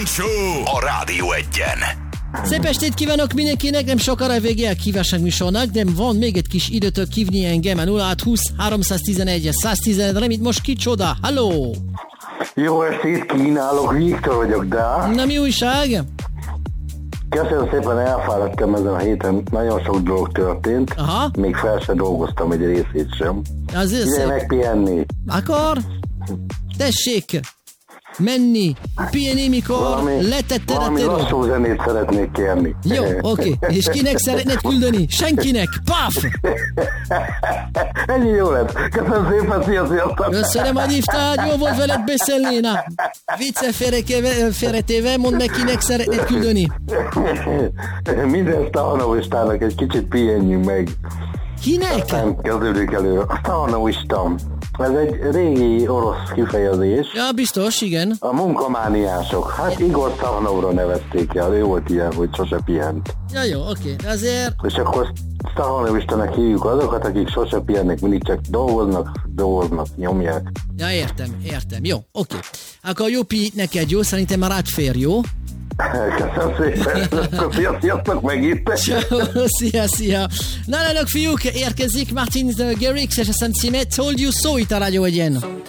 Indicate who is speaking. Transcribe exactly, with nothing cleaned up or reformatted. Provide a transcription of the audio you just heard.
Speaker 1: Show a Rádió Egyen.
Speaker 2: Szép estét kívánok mindenkinek, nem sokára vége a kívánság műsornak, de van még egy kis időtök hívni engem a nulla hat húsz háromszáztizenegy száztizenöt, nem itt most kicsoda, halló!
Speaker 3: Jó estét kínálok, Viktor vagyok, de...
Speaker 2: Na mi újság?
Speaker 3: Köszönöm szépen, elfáradtam ezen a héten, nagyon sok dolog történt,
Speaker 2: Aha.
Speaker 3: még fel se dolgoztam egy részét sem.
Speaker 2: Azért
Speaker 3: Ide
Speaker 2: szép.
Speaker 3: megpihenni.
Speaker 2: Akkor tessék menni, pihenni, mikor
Speaker 3: Valami,
Speaker 2: letetted a
Speaker 3: valami
Speaker 2: terület.
Speaker 3: lassú zenét szeretnék kérni.
Speaker 2: Jó, oké. Okay. És kinek szeretnéd küldeni? Senkinek. Paf!
Speaker 3: Ennyi jó lett. Köszönöm szépen, szia, sziasztok!
Speaker 2: Köszönöm, hogy hívtál, jó volt veled beszélni. Na, vicce félretéve, mondd meg, kinek szeretnéd küldeni.
Speaker 3: Minden Stahanovistának egy kicsit pihenjünk meg.
Speaker 2: Kinek?
Speaker 3: Aztán kezdődik elő. A Stahanovista. Ez egy régi orosz kifejezés.
Speaker 2: Ja, biztos, igen.
Speaker 3: A munkamániások. Hát Igor Stahanovra nevezték el. Ő volt ilyen, hogy sose pihent.
Speaker 2: Ja, jó, oké. Okay. Azért...
Speaker 3: És akkor Stahanovistanak hívjuk azokat, akik sose pihennek, mindig csak dolgoznak, dolgoznak, nyomják.
Speaker 2: Ja, értem, értem. Jó, oké. Okay. Akkor jó pi neked, jó? Szerintem már átfér, jó?
Speaker 3: Köszönöm szépen. Akkor szia, sziasztok megint.
Speaker 2: Szia, szia. Na, lányok, fiúk, érkezik Martin Garrix és a Szent címe Told You So itt a Rádió Egyen.